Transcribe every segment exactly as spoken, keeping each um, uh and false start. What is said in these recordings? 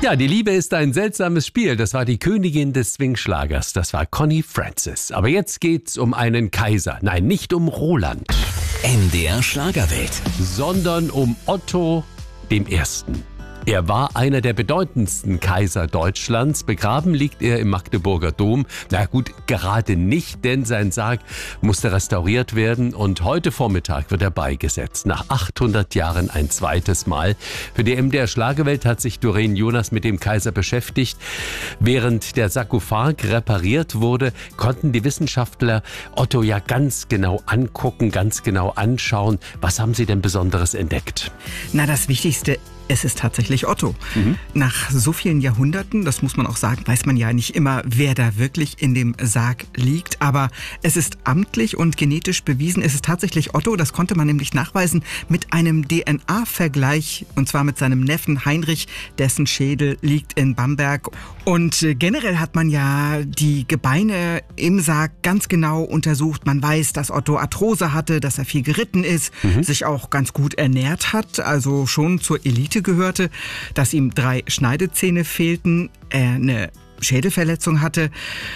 Ja, die Liebe ist ein seltsames Spiel. Das war die Königin des Swing-Schlagers. Das war Connie Francis. Aber jetzt geht's um einen Kaiser. Nein, nicht um Roland. N D R Schlagerwelt. Sondern um Otto dem Ersten. Er war einer der bedeutendsten Kaiser Deutschlands. Begraben liegt er im Magdeburger Dom. Na gut, gerade nicht, denn sein Sarg musste restauriert werden und heute Vormittag wird er beigesetzt. Nach achthundert Jahren ein zweites Mal. Für die M D R Schlagerwelt hat sich Doreen Jonas mit dem Kaiser beschäftigt. Während der Sarkophag repariert wurde, konnten die Wissenschaftler Otto ja ganz genau angucken, ganz genau anschauen. Was haben Sie denn Besonderes entdeckt? Na, das Wichtigste, es ist tatsächlich Otto. Mhm. Nach so vielen Jahrhunderten, das muss man auch sagen, weiß man ja nicht immer, wer da wirklich in dem Sarg liegt. Aber es ist amtlich und genetisch bewiesen, es ist tatsächlich Otto. Das konnte man nämlich nachweisen mit einem D N A-Vergleich. Und zwar mit seinem Neffen Heinrich, dessen Schädel liegt in Bamberg. Und generell hat man ja die Gebeine im Sarg ganz genau untersucht. Man weiß, dass Otto Arthrose hatte, dass er viel geritten ist, mhm. sich auch ganz gut ernährt hat, also schon zur Elite gehörte, dass ihm drei Schneidezähne fehlten, er eine Schädelverletzung hatte.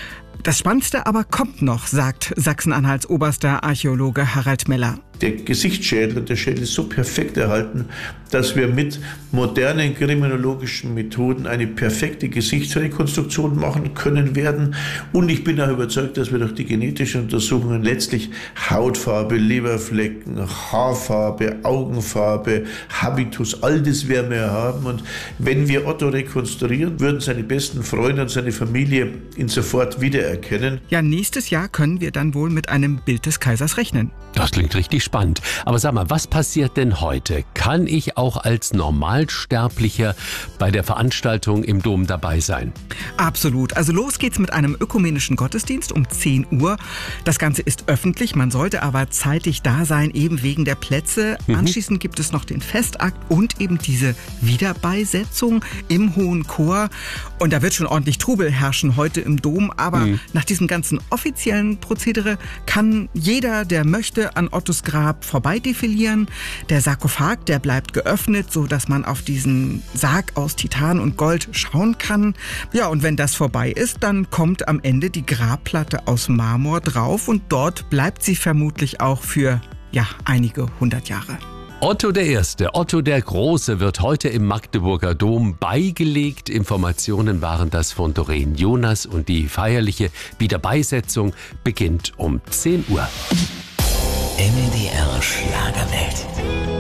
Das Spannendste aber kommt noch, sagt Sachsen-Anhalts oberster Archäologe Harald Meller. Der Gesichtsschädel und der Schädel ist so perfekt erhalten, dass wir mit modernen kriminologischen Methoden eine perfekte Gesichtsrekonstruktion machen können werden. Und ich bin auch überzeugt, dass wir durch die genetischen Untersuchungen letztlich Hautfarbe, Leberflecken, Haarfarbe, Augenfarbe, Habitus, all das werden wir haben. Und wenn wir Otto rekonstruieren, würden seine besten Freunde und seine Familie ihn sofort wiedererkennen. Ja, nächstes Jahr können wir dann wohl mit einem Bild des Kaisers rechnen. Das klingt richtig spannend. Aber sag mal, was passiert denn heute? Kann ich auch als Normalsterblicher bei der Veranstaltung im Dom dabei sein? Absolut. Also los geht's mit einem ökumenischen Gottesdienst um zehn Uhr. Das Ganze ist öffentlich, man sollte aber zeitig da sein, eben wegen der Plätze. Mhm. Anschließend gibt es noch den Festakt und eben diese Wiederbeisetzung im Hohen Chor. Und da wird schon ordentlich Trubel herrschen heute im Dom. Aber mhm. nach diesem ganzen offiziellen Prozedere kann jeder, der möchte, an Ottos Grab vorbeidefilieren. Der Sarkophag, der bleibt geöffnet, so dass man auf diesen Sarg aus Titan und Gold schauen kann. Ja, und wenn das vorbei ist, dann kommt am Ende die Grabplatte aus Marmor drauf und dort bleibt sie vermutlich auch für, ja, einige hundert Jahre. Otto der Erste, Otto der Große wird heute im Magdeburger Dom beigelegt. Informationen waren das von Doreen Jonas und die feierliche Wiederbeisetzung beginnt um zehn Uhr. N D R Schlagerwelt.